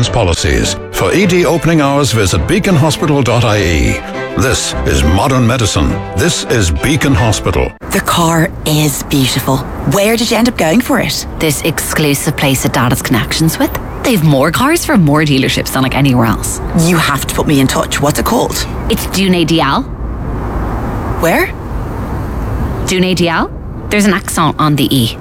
insurance policies. For ED opening hours, visit beaconhospital.ie. This is modern medicine. This is Beacon Hospital. The car is beautiful. Where did you end up going for it? This exclusive place that Dad has connections with. They've more cars from more dealerships than like anywhere else. You have to put me in touch. What's it called? It's Dune Dial. Where? Dune Dial. There's an accent on the E.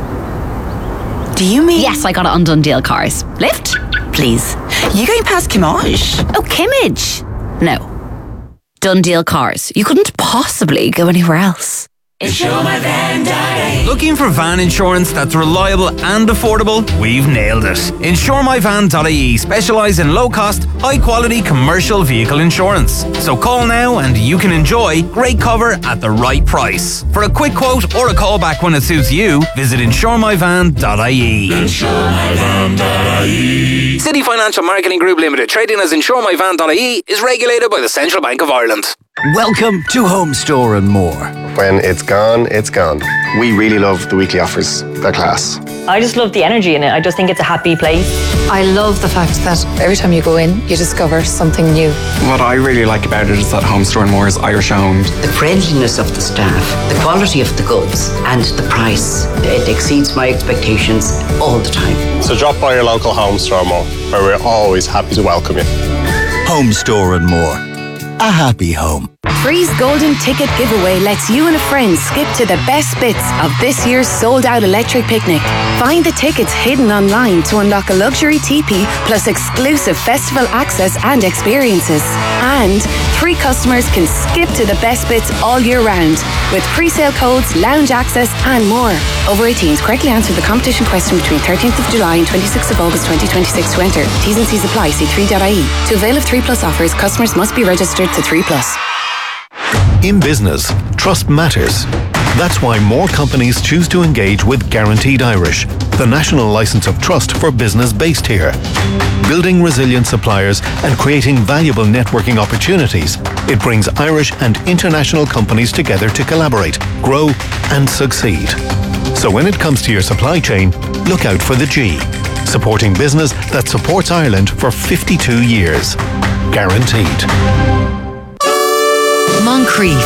Do you mean? Yes, I got it on Dundeel Cars. Lift? Please. You going past Kimmage? Oh, Kimmage. No. Dundeel Cars. You couldn't possibly go anywhere else. Looking for van insurance that's reliable and affordable? We've nailed it. InsureMyVan.ie specialise in low-cost, high-quality commercial vehicle insurance. So call now and you can enjoy great cover at the right price. For a quick quote or a call back when it suits you, visit InsureMyVan.ie. InsureMyVan.ie. City Financial Marketing Group Limited, trading as InsureMyVan.ie, is regulated by the Central Bank of Ireland. Welcome to Home Store and More. When it's gone, it's gone. We really love the weekly offers. They're class. I just love the energy in it. I just think it's a happy place. I love the fact that every time you go in, you discover something new. What I really like about it is that Home Store and More is Irish owned. The friendliness of the staff, the quality of the goods, and the price. It exceeds my expectations all the time. So drop by your local Home Store and More, where we're always happy to welcome you. Home Store and More. A happy home. Free's Golden Ticket Giveaway lets you and a friend skip to the best bits of this year's sold-out electric picnic. Find the tickets hidden online to unlock a luxury teepee plus exclusive festival access and experiences. And 3 customers can skip to the best bits all year round with pre-sale codes, lounge access and more. Over 18s, correctly answer the competition question between 13th of July and 26th of August 2026 to enter. T's and C's apply. See 3.ie. To avail of 3 Plus offers, customers must be registered to 3 Plus. In business, trust matters. That's why more companies choose to engage with Guaranteed Irish, the national license of trust for business based here. Building resilient suppliers and creating valuable networking opportunities, it brings Irish and international companies together to collaborate, grow and succeed. So when it comes to your supply chain, look out for the G, supporting business that supports Ireland for 52 years. Guaranteed. Moncrief.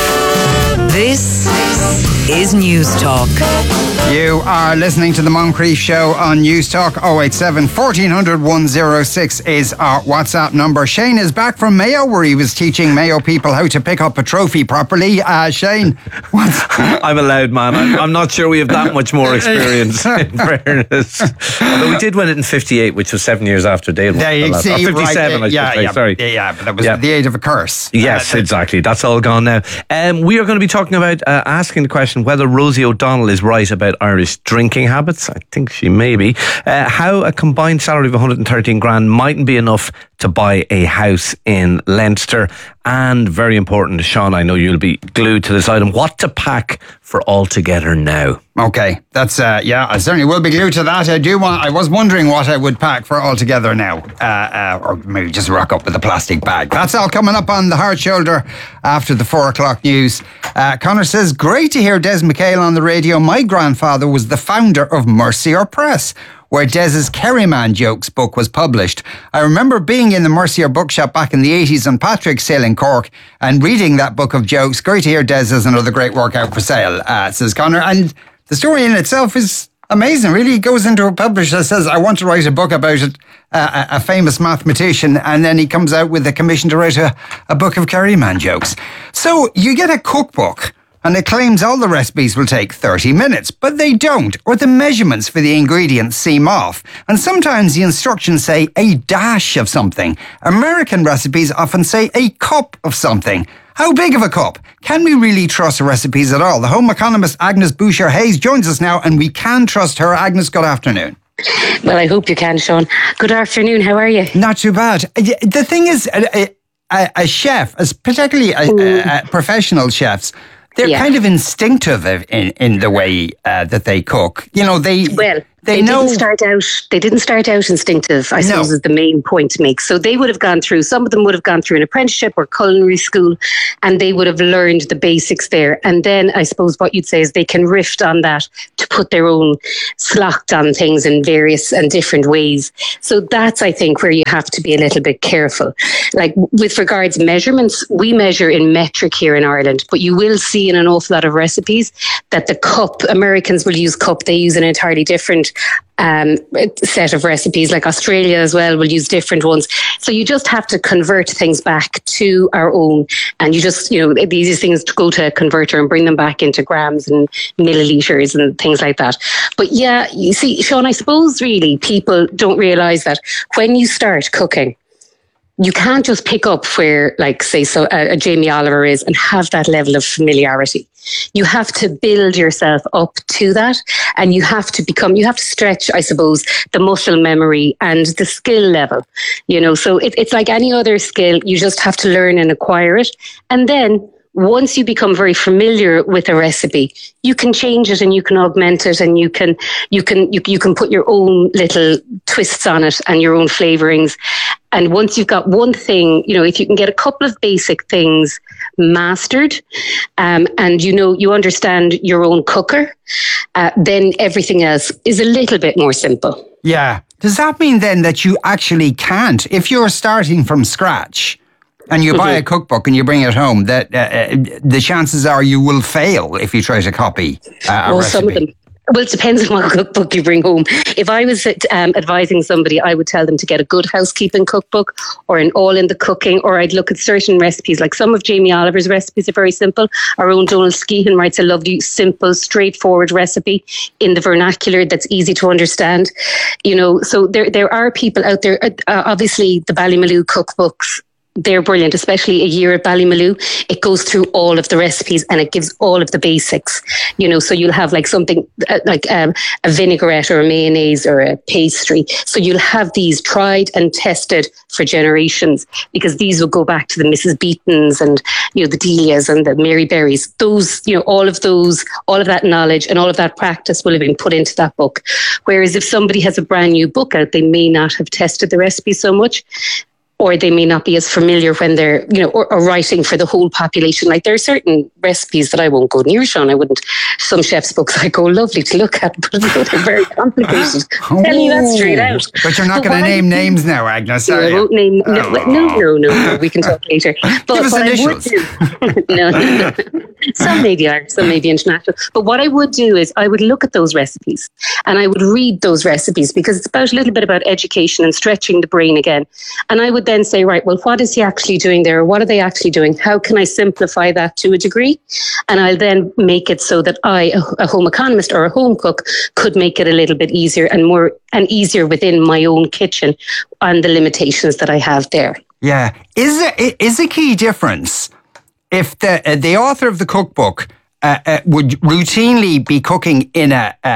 This is News Talk. You are listening to the Moncrief Show on News Talk. 087 1400 106 is our WhatsApp number. Shane is back from Mayo, where he was teaching Mayo people how to pick up a trophy properly. Shane, I'm a loud man. I'm not sure we have that much more experience, in fairness. Although we did win it in 58, which was 7 years after Dale won it. 57, right, I should say. Sorry. Yeah, but that was the age of a curse. Yes, exactly. That's all gone now. We are going to be talking about asking the question whether Rosie O'Donnell is right about Irish drinking habits. I think she may be. How a combined salary of 113 grand mightn't be enough to buy a house in Leinster. And very important, Sean, I know you'll be glued to this item, what to pack for All Together Now. Okay, that's, I certainly will be glued to that. I was wondering what I would pack for All Together Now. Or maybe just rock up with a plastic bag. That's all coming up on the Hard Shoulder after the 4 o'clock news. Connor says, great to hear Des McHale on the radio. My grandfather was the founder of Mercier Press, where Des's Kerryman Jokes book was published. I remember being in the Mercier bookshop back in the 80s on Patrick's Sale in Cork and reading that book of jokes. Great to hear Des has another great work out for sale, says Connor. And the story in itself is amazing. Really, he goes into a publisher, says, I want to write a book about it, a famous mathematician, and then he comes out with a commission to write a book of Kerryman jokes. So you get a cookbook, and it claims all the recipes will take 30 minutes, but they don't, or the measurements for the ingredients seem off. And sometimes the instructions say a dash of something. American recipes often say a cup of something. How big of a cup? Can we really trust recipes at all? The home economist Agnes Boucher-Hayes joins us now, and we can trust her. Agnes, good afternoon. Well, I hope you can, Sean. Good afternoon, how are you? Not too bad. The thing is, a chef, particularly professional chefs, they're kind of instinctive in the way that they cook. You know, they didn't start out instinctive, I suppose, is the main point to make. So they would have gone through, some of them would have gone through an apprenticeship or culinary school, and they would have learned the basics there. And then I suppose what you'd say is they can riff on that to put their own slot on things in various and different ways. So that's, I think, where you have to be a little bit careful. Like with regards measurements, we measure in metric here in Ireland, but you will see in an awful lot of recipes that the cup, Americans will use cup, they use an entirely different set of recipes. Like Australia as well will use different ones. So you just have to convert things back to our own, and you just, the easiest thing is to go to a converter and bring them back into grams and milliliters and things like that. But yeah, you see, Sean, I suppose really people don't realise that when you start cooking, you can't just pick up where, like, say, so a Jamie Oliver is and have that level of familiarity. You have to build yourself up to that, and you have to stretch, I suppose, the muscle memory and the skill level, so it's like any other skill. You just have to learn and acquire it. And then once you become very familiar with a recipe, you can change it and you can augment it, and you can put your own little twists on it and your own flavorings. And once you've got one thing, if you can get a couple of basic things mastered, and you understand your own cooker, then everything else is a little bit more simple. Yeah. Does that mean then that you actually can't, if you're starting from scratch and you buy a cookbook and you bring it home, that the chances are you will fail if you try to copy a recipe? Some of them. Well, it depends on what cookbook you bring home. If I was advising somebody, I would tell them to get a Good Housekeeping cookbook or an All in the Cooking, or I'd look at certain recipes. Like some of Jamie Oliver's recipes are very simple. Our own Donald Skehan writes a lovely, simple, straightforward recipe in the vernacular that's easy to understand. So there are people out there. Obviously, the Ballymaloe cookbooks, they're brilliant, especially A Year at Ballymaloe. It goes through all of the recipes and it gives all of the basics, so you'll have like something like a vinaigrette or a mayonnaise or a pastry. So you'll have these tried and tested for generations, because these will go back to the Mrs. Beatons and, the Delias and the Mary Berries. Those, all of that knowledge and all of that practice will have been put into that book. Whereas if somebody has a brand new book out, they may not have tested the recipe so much, or they may not be as familiar when they're, or writing for the whole population. Like there are certain recipes that I won't go near, Sean. I wouldn't. Some chefs' books I go lovely to look at, but they're very complicated. Tell you that straight out. But you're not going to name names now, Agnes. No, I won't name. No. We can talk later. But give us initials. No. Some maybe are, some may be international. But what I would do is I would look at those recipes and I would read those recipes, because it's about a little bit about education and stretching the brain again. And I would then say, right, well, what is he actually doing there? What are they actually doing? How can I simplify that to a degree? And I'll then make it so that I, a home economist or a home cook, could make it a little bit easier and easier within my own kitchen and the limitations that I have there. Yeah. Is a key difference if the author of the cookbook would routinely be cooking in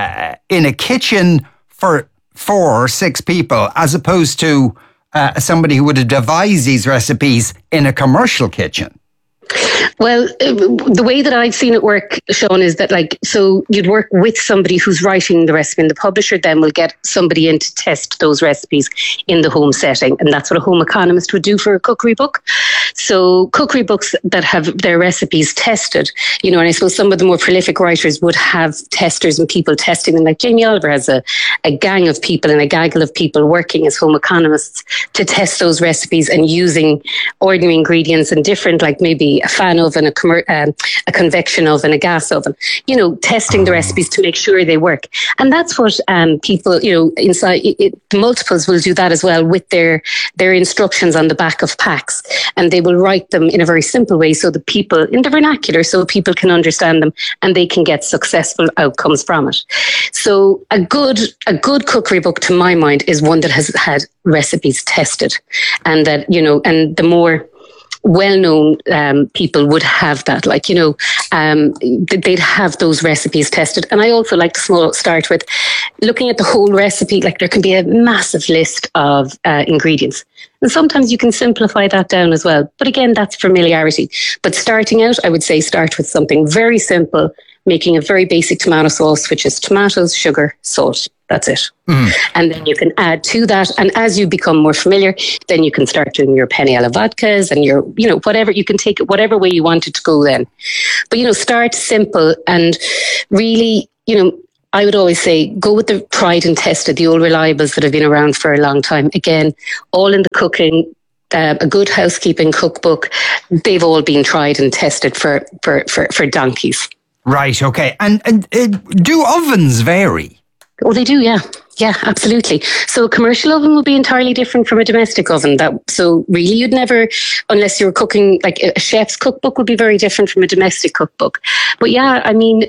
a kitchen for 4 or 6 people, as opposed to somebody who would have devised these recipes in a commercial kitchen? Well, the way that I've seen it work, Sean, is that so you'd work with somebody who's writing the recipe, and the publisher then will get somebody in to test those recipes in the home setting. And that's what a home economist would do for a cookery book. So cookery books that have their recipes tested, and I suppose some of the more prolific writers would have testers and people testing them. Like Jamie Oliver has a gang of people and a gaggle of people working as home economists to test those recipes and using ordinary ingredients and different, like maybe a fan oven, a convection oven, a gas oven, testing the recipes to make sure they work. And that's what people, inside the multiples will do that as well with their instructions on the back of packs. And they will write them in a very simple way so that people, in the vernacular, so people can understand them and they can get successful outcomes from it. So a good cookery book, to my mind, is one that has had recipes tested, and that, and the more well-known people would have that, they'd have those recipes tested. And I also like to start with looking at the whole recipe. Like there can be a massive list of ingredients, and sometimes you can simplify that down as well. But again, that's familiarity. But starting out, I would say start with something very simple, making a very basic tomato sauce, which is tomatoes, sugar, salt. That's it. And then you can add to that. And as you become more familiar, then you can start doing your penne alla vodkas and your, whatever. You can take it whatever way you want it to go then. But, start simple and really, I would always say go with the tried and tested, the old reliables that have been around for a long time. Again, all in the cooking. A Good Housekeeping cookbook, they've all been tried and tested for donkeys. Right, okay. And do ovens vary? Oh, they do, yeah. Yeah, absolutely. So a commercial oven will be entirely different from a domestic oven. So really you'd never, unless you're cooking, like a chef's cookbook would be very different from a domestic cookbook. But yeah, I mean,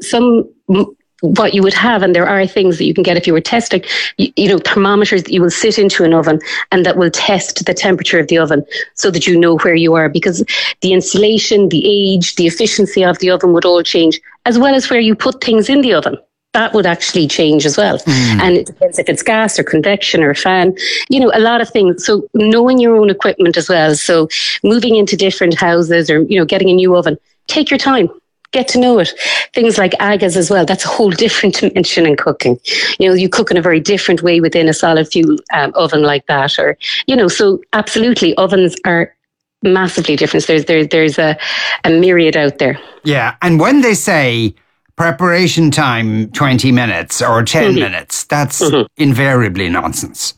what you would have, and there are things that you can get if you were testing, thermometers that you will sit into an oven and that will test the temperature of the oven so that you know where you are, because the insulation, the age, the efficiency of the oven would all change, as well as where you put things in the oven. That would actually change as well. And it depends if it's gas or convection or a fan, a lot of things. So knowing your own equipment as well. So moving into different houses or, getting a new oven, take your time. Get to know it. Things like agas as well. That's a whole different dimension in cooking. You cook in a very different way within a solid fuel oven like that. Or, so absolutely, ovens are massively different. There's a myriad out there. Yeah. And when they say preparation time 20 minutes or 10 minutes, that's invariably nonsense.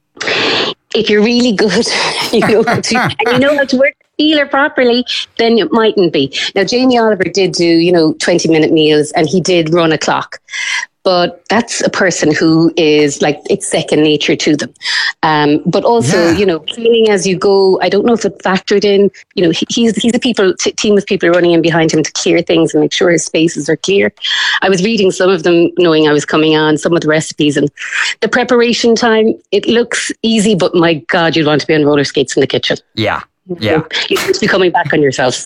If you're really good, and you know how to work the peeler properly, then it mightn't be. Now, Jamie Oliver did do, 20-minute meals, and he did run a clock. But that's a person who is like, it's second nature to them. But also, cleaning as you go, I don't know if it factored in, he's a team of people running in behind him to clear things and make sure his spaces are clear. I was reading some of them knowing I was coming on, some of the recipes, and the preparation time, it looks easy, but my God, you'd want to be on roller skates in the kitchen. Yeah. Yeah, you'd be coming back on yourself.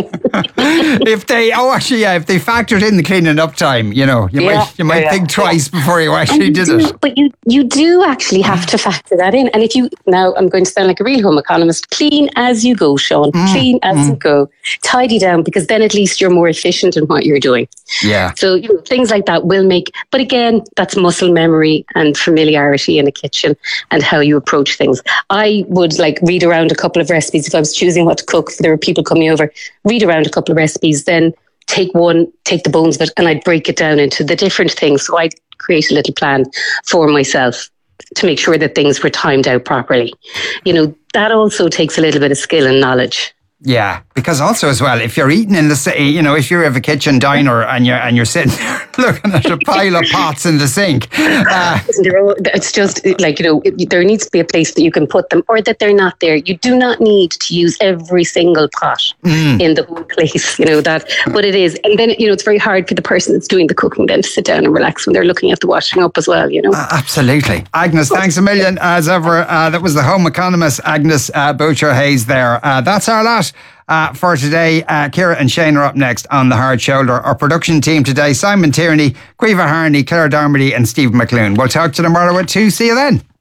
If they factored in the cleaning up time, you might think twice before you actually did it. But you do actually have to factor that in. And if now I'm going to sound like a real home economist, clean as you go, Sean. Clean as you go, tidy down, because then at least you're more efficient in what you're doing. Yeah. So things like that will make. But again, that's muscle memory and familiarity in a kitchen and how you approach things. I would read around a couple of recipes. If I was choosing what to cook, if there were people coming over, read around a couple of recipes, then take the bones of it, and I'd break it down into the different things. So I'd create a little plan for myself to make sure that things were timed out properly. That also takes a little bit of skill and knowledge. Yeah, because also as well, if you're eating in the, if you have a kitchen diner and you're sitting there looking at a pile of pots in the sink. It's just there needs to be a place that you can put them, or that they're not there. You do not need to use every single pot in the whole place, but it is. And then, it's very hard for the person that's doing the cooking then to sit down and relax when they're looking at the washing up as well, Absolutely. Agnes, thanks a million as ever. That was the home economist, Agnes Boucher-Hayes there. That's our lot for today. Ciara and Shane are up next on The Hard Shoulder. Our production team today, Simon Tierney, Caoimhe Harney, Claire Darmody and Stephen McLoone. We'll talk to you tomorrow at 2. See you then.